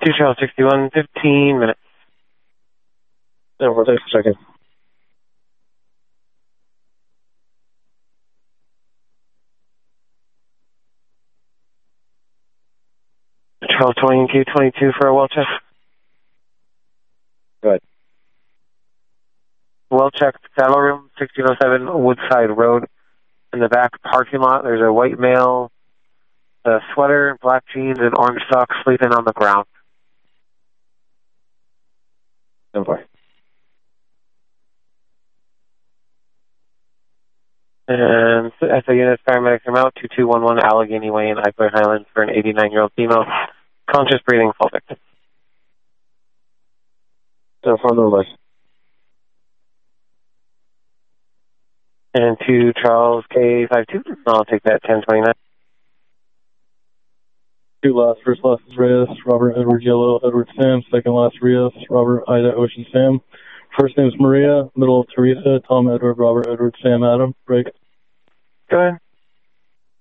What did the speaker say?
2 Charles 61, 15 minutes. No, thanks for checking. Charles 20 and Q22 for a well check. Go ahead. Well checked, saddle room, 1607 Woodside Road. In the back parking lot, there's a white male, a sweater, black jeans, and orange socks sleeping on the ground. Simple. And at the unit, paramedics are out, 2211 Allegheny Way in Eichler Highlands for an 89-year-old female, conscious breathing, full victim. So far, no less. And 2 Charles K52, I'll take that 1029. 2 last, first last is Reyes, Robert Edward Yellow, Edward Sam, second last Rios, Robert Ida Ocean Sam. First name is Maria, middle of Teresa, Tom Edward, Robert Edward Sam Adam, break. Go ahead.